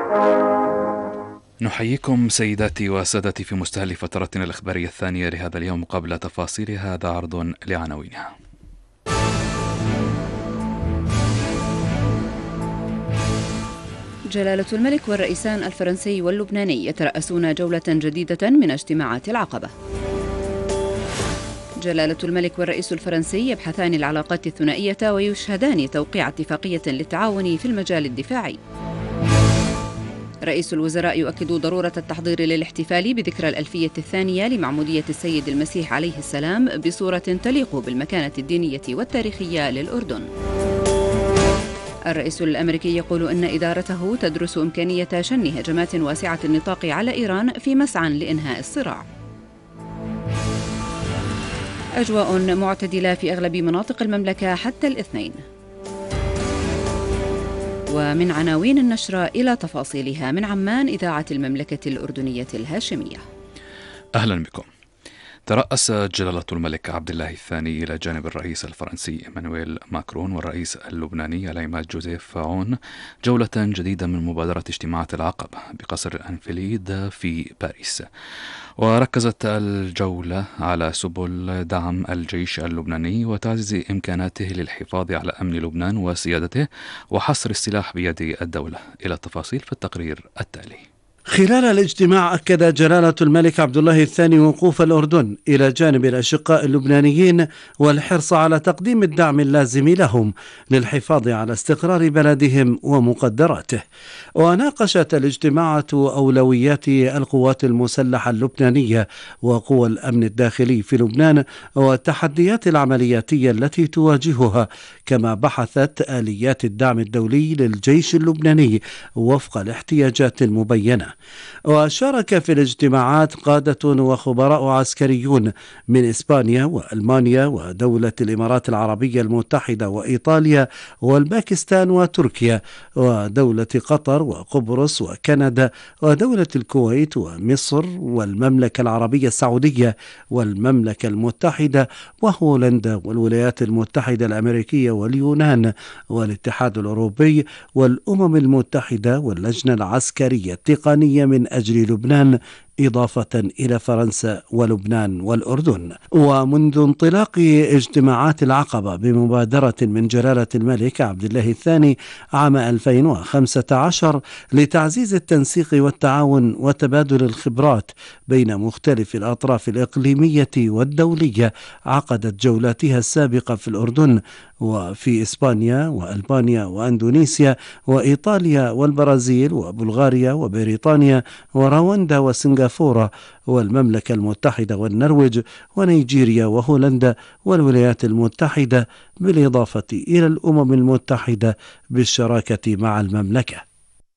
نحييكم سيداتي وسادتي في مستهل فترتنا الإخبارية الثانية لهذا اليوم. قبل تفاصيل هذا عرض لعناوينها. جلالة الملك والرئيسان الفرنسي واللبناني يترأسون جولة جديدة من اجتماعات العقبة. جلالة الملك والرئيس الفرنسي يبحثان العلاقات الثنائية ويشهدان توقيع اتفاقية للتعاون في المجال الدفاعي. رئيس الوزراء يؤكد ضرورة التحضير للاحتفال بذكرى الألفية الثانية لمعمودية السيد المسيح عليه السلام بصورة تليق بالمكانة الدينية والتاريخية للأردن. الرئيس الأمريكي يقول أن إدارته تدرس إمكانية شن هجمات واسعة النطاق على إيران في مسعى لإنهاء الصراع. أجواء معتدلة في أغلب مناطق المملكة حتى الاثنين. ومن عناوين النشرة إلى تفاصيلها من عمان، إذاعة المملكة الأردنية الهاشمية. أهلا بكم. ترأس جلالة الملك عبد الله الثاني إلى جانب الرئيس الفرنسي إيمانويل ماكرون والرئيس اللبناني العماد جوزيف عون جولة جديدة من مبادرة اجتماعات العقبة بقصر الأنفيليد في باريس. وركزت الجولة على سبل دعم الجيش اللبناني وتعزيز إمكاناته للحفاظ على أمن لبنان وسيادته وحصر السلاح بيد الدولة. إلى التفاصيل في التقرير التالي. خلال الاجتماع أكد جلالة الملك عبد الله الثاني وقوف الأردن إلى جانب الأشقاء اللبنانيين والحرص على تقديم الدعم اللازم لهم للحفاظ على استقرار بلدهم ومقدراته. وناقشت الاجتماعات أولويات القوات المسلحة اللبنانية وقوى الأمن الداخلي في لبنان والتحديات العملياتية التي تواجهها، كما بحثت آليات الدعم الدولي للجيش اللبناني وفق الاحتياجات المبينة. وشارك في الاجتماعات قادة وخبراء عسكريون من إسبانيا وألمانيا ودولة الإمارات العربية المتحدة وإيطاليا والباكستان وتركيا ودولة قطر وقبرص وكندا ودولة الكويت ومصر والمملكة العربية السعودية والمملكة المتحدة وهولندا والولايات المتحدة الأمريكية واليونان والاتحاد الأوروبي والأمم المتحدة واللجنة العسكرية التقنية من أجل لبنان، إضافة إلى فرنسا ولبنان والأردن. ومنذ انطلاق اجتماعات العقبة بمبادرة من جلالة الملك عبد الله الثاني عام 2015 لتعزيز التنسيق والتعاون وتبادل الخبرات بين مختلف الأطراف الإقليمية والدولية، عقدت جولاتها السابقة في الأردن وفي إسبانيا وألبانيا وأندونيسيا وإيطاليا والبرازيل وبلغاريا وبريطانيا ورواندا وسنغافورة والمملكة المتحدة والنرويج ونيجيريا وهولندا والولايات المتحدة، بالإضافة إلى الأمم المتحدة بالشراكة مع المملكة.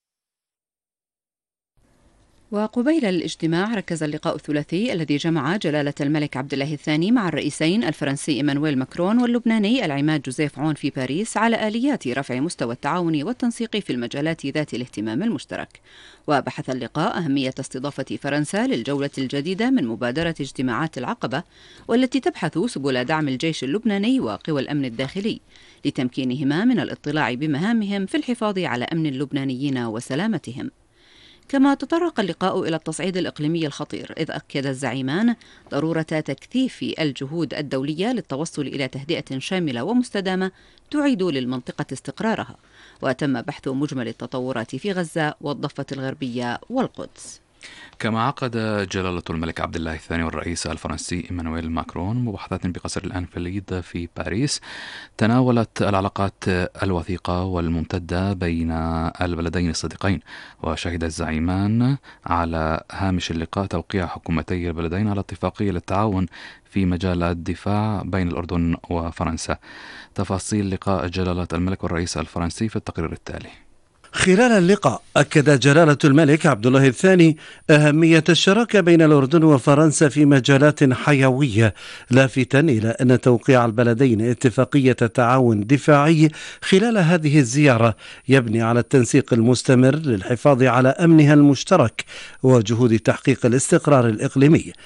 وقبيل الاجتماع ركز اللقاء الثلاثي الذي جمع جلالة الملك عبد الله الثاني مع الرئيسين الفرنسي إيمانويل ماكرون واللبناني العماد جوزيف عون في باريس على آليات رفع مستوى التعاون والتنسيق في المجالات ذات الاهتمام المشترك. وبحث اللقاء أهمية استضافة فرنسا للجولة الجديدة من مبادرة اجتماعات العقبة، والتي تبحث سبل دعم الجيش اللبناني وقوى الأمن الداخلي لتمكينهما من الاطلاع بمهامهم في الحفاظ على أمن اللبنانيين وسلامتهم. كما تطرق اللقاء إلى التصعيد الإقليمي الخطير، إذ أكد الزعيمان ضرورة تكثيف الجهود الدولية للتوصل إلى تهدئة شاملة ومستدامة تعيد للمنطقة استقرارها. وتم بحث مجمل التطورات في غزة والضفة الغربية والقدس. كما عقد جلالة الملك عبد الله الثاني والرئيس الفرنسي إيمانويل ماكرون مباحثات بقصر الأنفيليد في باريس تناولت العلاقات الوثيقة والممتدة بين البلدين الصديقين. وشهد الزعيمان على هامش اللقاء توقيع حكومتي البلدين على اتفاقية للتعاون في مجال الدفاع بين الأردن وفرنسا. تفاصيل لقاء جلالة الملك والرئيس الفرنسي في التقرير التالي. خلال اللقاء أكد جلالة الملك عبد الله الثاني أهمية الشراكة بين الأردن وفرنسا في مجالات حيوية، لافتا إلى أن توقيع البلدين اتفاقية تعاون دفاعي خلال هذه الزيارة يبني على التنسيق المستمر للحفاظ على أمنها المشترك وجهود تحقيق الاستقرار الإقليمي.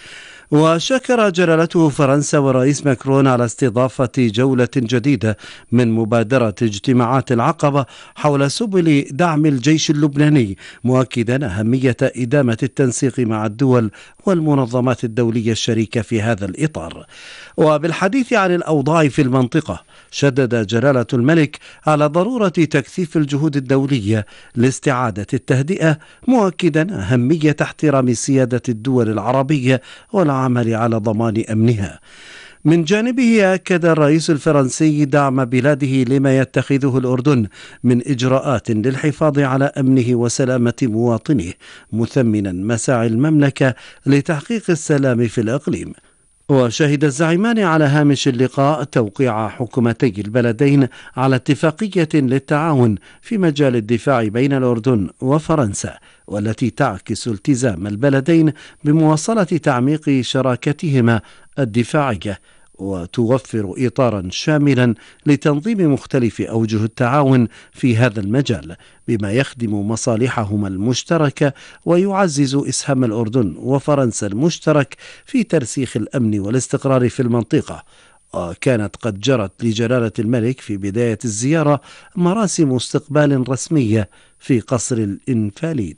وشكر جلالته فرنسا والرئيس ماكرون على استضافة جولة جديدة من مبادرة اجتماعات العقبة حول سبل دعم الجيش اللبناني، مؤكدا أهمية إدامة التنسيق مع الدول والمنظمات الدولية الشريكة في هذا الإطار. وبالحديث عن الأوضاع في المنطقة، شدد جلالة الملك على ضرورة تكثيف الجهود الدولية لاستعادة التهدئة، مؤكدا أهمية احترام سيادة الدول العربية والعمل على ضمان أمنها. من جانبه أكد الرئيس الفرنسي دعم بلاده لما يتخذه الأردن من إجراءات للحفاظ على أمنه وسلامة مواطنيه، مثمنا مساعي المملكة لتحقيق السلام في الإقليم. وشهد الزعيمان على هامش اللقاء توقيع حكومتي البلدين على اتفاقية للتعاون في مجال الدفاع بين الأردن وفرنسا، والتي تعكس التزام البلدين بمواصلة تعميق شراكتهما الدفاعية، وتوفر إطارا شاملا لتنظيم مختلف أوجه التعاون في هذا المجال، بما يخدم مصالحهما المشتركة ويعزز إسهام الأردن وفرنسا المشترك في ترسيخ الأمن والاستقرار في المنطقة. وكانت قد جرت لجلالة الملك في بداية الزيارة مراسم استقبال رسمية في قصر الإنفاليد.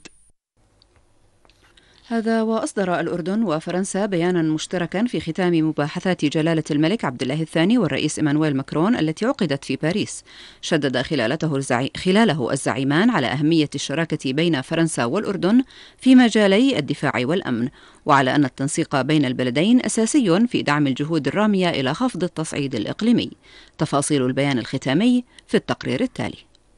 هذا وأصدر الأردن وفرنسا بيانا مشتركا في ختام مباحثات جلالة الملك عبد الله الثاني والرئيس إيمانويل ماكرون التي عقدت في باريس. شدد خلاله الزعيمان على أهمية الشراكة بين فرنسا والأردن في مجالي الدفاع والأمن، وعلى أن التنسيق بين البلدين أساسي في دعم الجهود الرامية إلى خفض التصعيد الإقليمي. تفاصيل البيان الختامي في التقرير التالي.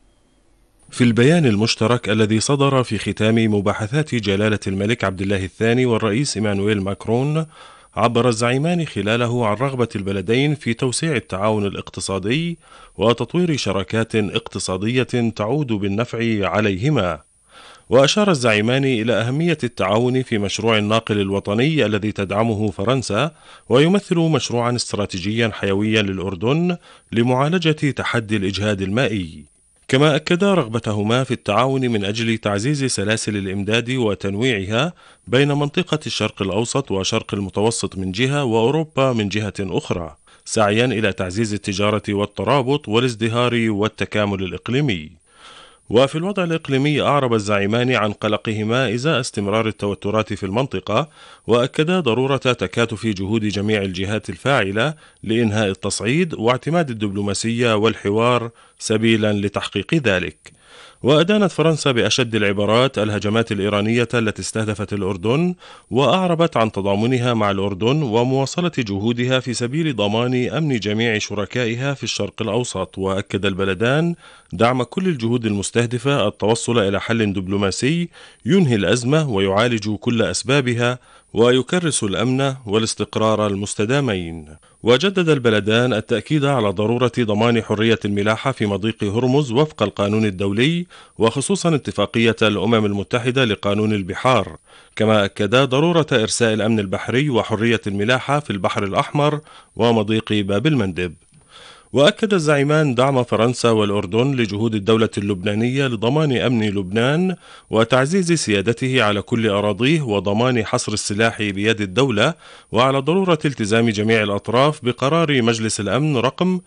في البيان المشترك الذي صدر في ختام مباحثات جلالة الملك عبد الله الثاني والرئيس إيمانويل ماكرون، عبر الزعيمان خلاله عن رغبة البلدين في توسيع التعاون الاقتصادي وتطوير شراكات اقتصادية تعود بالنفع عليهما. وأشار الزعيمان إلى أهمية التعاون في مشروع الناقل الوطني الذي تدعمه فرنسا، ويمثل مشروعا استراتيجيا حيويا للأردن لمعالجة تحدي الإجهاد المائي. كما أكدا رغبتهما في التعاون من أجل تعزيز سلاسل الإمداد وتنويعها بين منطقة الشرق الأوسط وشرق المتوسط من جهة وأوروبا من جهة أخرى، سعيا إلى تعزيز التجارة والترابط والازدهار والتكامل الإقليمي. وفي الوضع الإقليمي أعرب الزعيمان عن قلقهما إزاء استمرار التوترات في المنطقة، وأكدا ضرورة تكاتف جهود جميع الجهات الفاعلة لإنهاء التصعيد واعتماد الدبلوماسية والحوار سبيلا لتحقيق ذلك. وأدانت فرنسا بأشد العبارات الهجمات الإيرانية التي استهدفت الأردن، وأعربت عن تضامنها مع الأردن ومواصلة جهودها في سبيل ضمان أمن جميع شركائها في الشرق الأوسط. وأكد البلدان دعم كل الجهود المستهدفة التوصل إلى حل دبلوماسي ينهي الأزمة ويعالج كل أسبابها ويكرس الأمن والاستقرار المستدامين. وجدد البلدان التأكيد على ضرورة ضمان حرية الملاحة في مضيق هرمز وفق القانون الدولي، وخصوصا اتفاقية الأمم المتحدة لقانون البحار. كما أكدا ضرورة إرساء الأمن البحري وحرية الملاحة في البحر الأحمر ومضيق باب المندب. وأكد الزعيمان دعم فرنسا والأردن لجهود الدولة اللبنانية لضمان أمن لبنان وتعزيز سيادته على كل أراضيه وضمان حصر السلاح بيد الدولة، وعلى ضرورة التزام جميع الأطراف بقرار مجلس الأمن رقم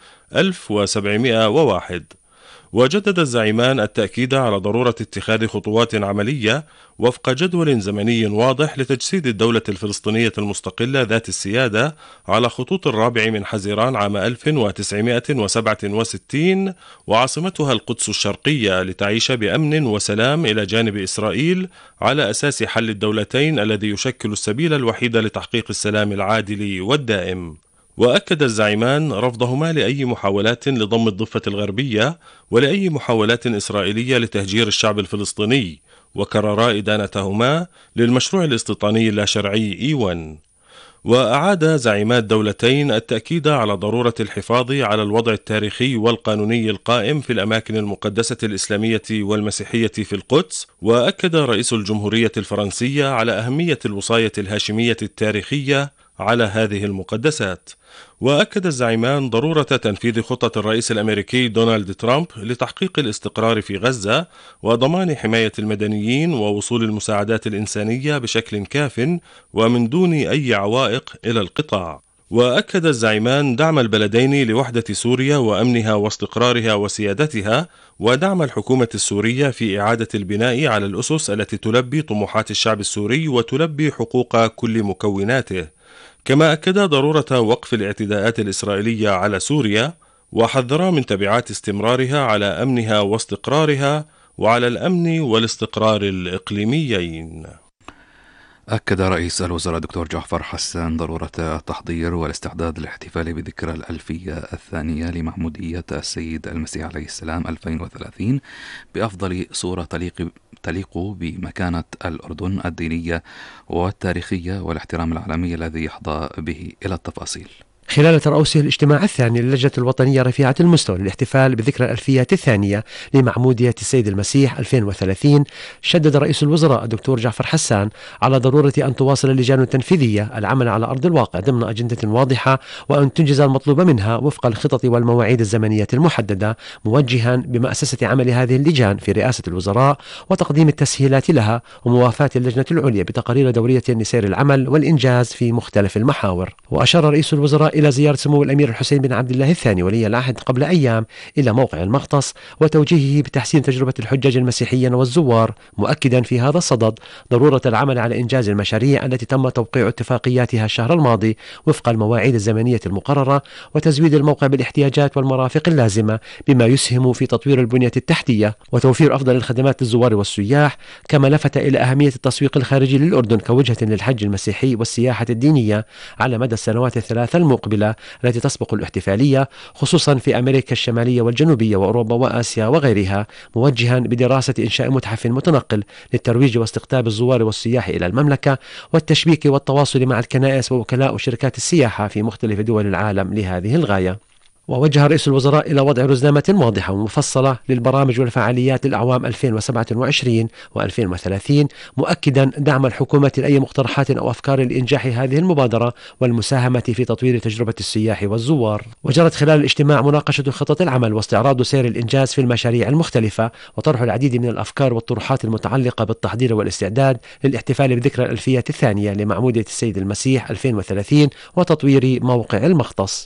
1701. وجدد الزعيمان التأكيد على ضرورة اتخاذ خطوات عملية وفق جدول زمني واضح لتجسيد الدولة الفلسطينية المستقلة ذات السيادة على خطوط 4 من حزيران عام 1967، وعاصمتها القدس الشرقية، لتعيش بأمن وسلام إلى جانب إسرائيل على أساس حل الدولتين الذي يشكل السبيل الوحيد لتحقيق السلام العادل والدائم. وأكد الزعيمان رفضهما لأي محاولات لضم الضفة الغربية ولأي محاولات إسرائيلية لتهجير الشعب الفلسطيني، وكررا إدانتهما للمشروع الاستيطاني اللاشرعي إيوان. وأعاد زعيما الدولتين التأكيد على ضرورة الحفاظ على الوضع التاريخي والقانوني القائم في الأماكن المقدسة الإسلامية والمسيحية في القدس. وأكد رئيس الجمهورية الفرنسية على أهمية الوصاية الهاشمية التاريخية على هذه المقدسات. وأكد الزعيمان ضرورة تنفيذ خطة الرئيس الأمريكي دونالد ترامب لتحقيق الاستقرار في غزة وضمان حماية المدنيين ووصول المساعدات الإنسانية بشكل كاف ومن دون أي عوائق إلى القطاع. وأكد الزعيمان دعم البلدين لوحدة سوريا وأمنها واستقرارها وسيادتها، ودعم الحكومة السورية في إعادة البناء على الأسس التي تلبي طموحات الشعب السوري وتلبي حقوق كل مكوناته. كما أكد ضرورة وقف الاعتداءات الإسرائيلية على سوريا، وحذر من تبعات استمرارها على أمنها واستقرارها وعلى الأمن والاستقرار الإقليميين. أكد رئيس الوزراء دكتور جعفر حسان ضرورة التحضير والاستعداد للاحتفال بذكرى الألفية الثانية لمعمودية السيد المسيح عليه السلام 2030 بأفضل صورة تليق بمكانة الأردن الدينية والتاريخية والاحترام العالمي الذي يحظى به. إلى التفاصيل. خلال ترأسه الاجتماع الثاني للجنة الوطنية رفيعة المستوى للاحتفال بذكرى الألفية الثانية لمعمودية السيد المسيح 2030، شدد رئيس الوزراء الدكتور جعفر حسان على ضرورة أن تواصل اللجان التنفيذية العمل على أرض الواقع ضمن أجندة واضحة، وأن تنجز المطلوب منها وفق الخطط والمواعيد الزمنية المحددة، موجها بمأسسة عمل هذه اللجان في رئاسة الوزراء وتقديم التسهيلات لها وموافاة اللجنة العليا بتقارير دورية لسير العمل والإنجاز في مختلف المحاور. وأشار رئيس الوزراء إلى زيارة سمو الأمير الحسين بن عبد الله الثاني ولي العهد قبل أيام إلى موقع المغطس وتوجيهه بتحسين تجربة الحجاج المسيحيين والزوار، مؤكدا في هذا الصدد ضرورة العمل على إنجاز المشاريع التي تم توقيع اتفاقياتها الشهر الماضي وفق المواعيد الزمنية المقررة، وتزويد الموقع بالاحتياجات والمرافق اللازمة بما يسهم في تطوير البنية التحتية وتوفير أفضل الخدمات للزوار والسياح. كما لفت إلى أهمية التسويق الخارجي للأردن كوجهة للحج المسيحي والسياحة الدينية على مدى السنوات الثلاث المقبلة التي تسبق الاحتفالية، خصوصا في أمريكا الشمالية والجنوبية وأوروبا وآسيا وغيرها، موجها بدراسة إنشاء متحف متنقل للترويج واستقطاب الزوار والسياح إلى المملكة والتشبيك والتواصل مع الكنائس ووكلاء وشركات السياحة في مختلف دول العالم لهذه الغاية. ووجه رئيس الوزراء إلى وضع رزنامة واضحة ومفصلة للبرامج والفعاليات للأعوام 2027 و2030، مؤكدا دعم الحكومة لأي مقترحات أو أفكار لإنجاح هذه المبادرة والمساهمة في تطوير تجربة السياح والزوار. وجرت خلال الاجتماع مناقشة خطط العمل واستعراض سير الإنجاز في المشاريع المختلفة وطرح العديد من الأفكار والطروحات المتعلقة بالتحضير والاستعداد للاحتفال بذكرى الألفية الثانية لمعمودية السيد المسيح 2030 وتطوير موقع المغطس.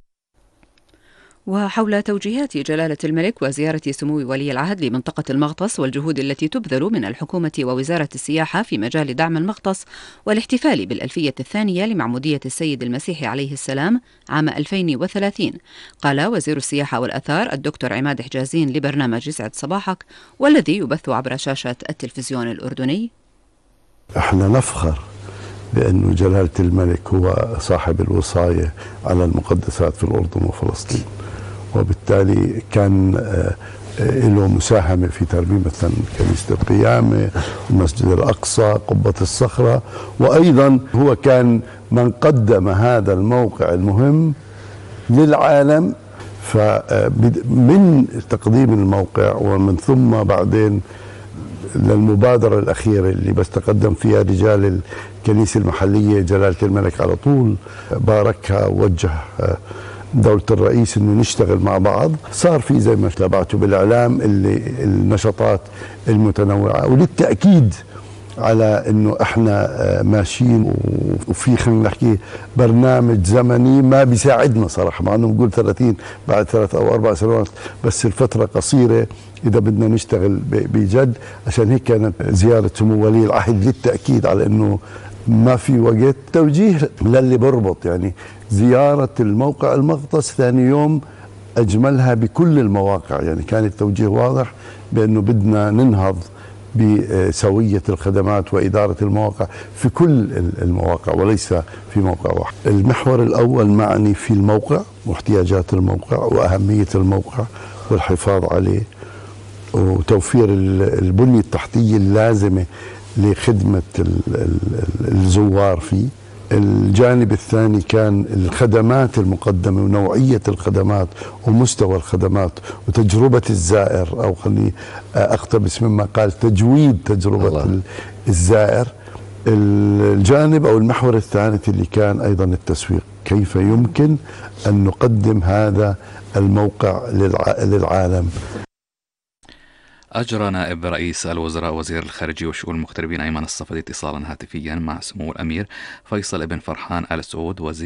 وحول توجيهات جلالة الملك وزيارة سمو ولي العهد لمنطقة المغطس والجهود التي تبذل من الحكومة ووزارة السياحة في مجال دعم المغطس والاحتفال بالألفية الثانية لمعمودية السيد المسيح عليه السلام عام 2030، قال وزير السياحة والأثار الدكتور عماد حجازين لبرنامج يسعد صباحك والذي يبث عبر شاشة التلفزيون الأردني: احنا نفخر بأن جلالة الملك هو صاحب الوصاية على المقدسات في الأردن وفلسطين، وبالتالي كان له مساهمة في ترميم كنيسة القيامة، المسجد الأقصى، قبة الصخرة، وأيضا هو كان من قدم هذا الموقع المهم للعالم. فمن تقديم الموقع ومن ثم بعدين للمبادرة الأخيرة اللي بس تقدم فيها رجال الكنيسة المحلية جلالة الملك على طول باركها ووجه دولة الرئيس انه نشتغل مع بعض. صار في زي ما تابعتوا بالاعلام اللي النشاطات المتنوعة، وللتأكيد على انه احنا ماشيين وفي خلينا نحكي برنامج زمني ما بيساعدنا صراحة، مع انه بنقول 30 بعد 3 أو 4 سنوات، بس الفترة قصيرة إذا بدنا نشتغل بجد. عشان هيك كانت زيارة سمو ولي العهد للتأكيد على أنه ما في وقت. توجيه للي بربط يعني زيارة الموقع المغطس ثاني يوم أجملها بكل المواقع، يعني كان التوجيه واضح بأنه بدنا ننهض بسوية الخدمات وإدارة المواقع في كل المواقع وليس في موقع واحد. المحور الأول معني في الموقع واحتياجات الموقع وأهمية الموقع والحفاظ عليه وتوفير البنية التحتية اللازمة لخدمة الزوار فيه. الجانب الثاني كان الخدمات المقدمة ونوعية الخدمات ومستوى الخدمات وتجربة الزائر، أو خليني أقتبس مما قال تجويد تجربة الزائر. الجانب أو المحور الثالث اللي كان أيضا التسويق، كيف يمكن أن نقدم هذا الموقع للعالم. أجرى نائب رئيس الوزراء وزير الخارجية وشؤون المغتربين أيمن الصفدي اتصالا هاتفيا مع سمو الأمير فيصل بن فرحان آل سعود وزير